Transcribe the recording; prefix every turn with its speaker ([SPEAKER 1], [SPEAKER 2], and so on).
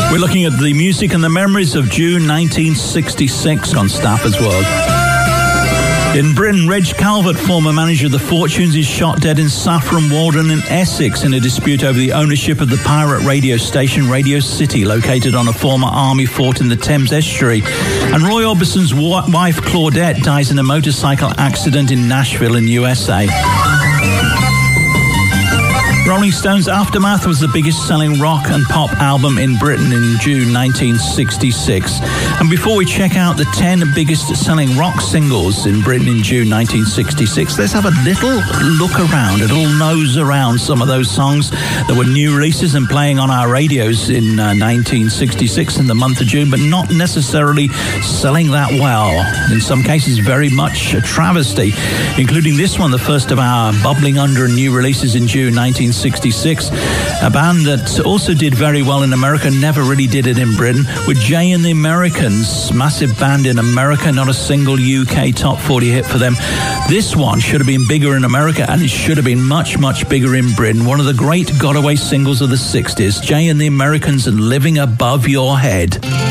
[SPEAKER 1] We're looking at the music and the memories of June 1966 on Stafford's World. In Britain, Reg Calvert, former manager of the Fortunes, is shot dead in Saffron Walden in Essex in a dispute over the ownership of the pirate radio station Radio City, located on a former army fort in the Thames estuary. And Roy Orbison's wife, Claudette, dies in a motorcycle accident in Nashville in USA. Rolling Stones' Aftermath was the biggest selling rock and pop album in Britain in June 1966. And before we check out the 10 biggest selling rock singles in Britain in June 1966, let's have a little look around, a little nose around some of those songs that were new releases and playing on our radios in 1966 in the month of June, but not necessarily selling that well. In some cases, very much a travesty, including this one, the first of our bubbling under new releases in June 1966. A band that also did very well in America, never really did it in Britain, with Jay and the Americans, massive band in America, not a single UK top 40 hit for them. This one should have been bigger in America, and it should have been much, much bigger in Britain. One of the great got-away singles of the 60s, Jay and the Americans and Living Above Your Head.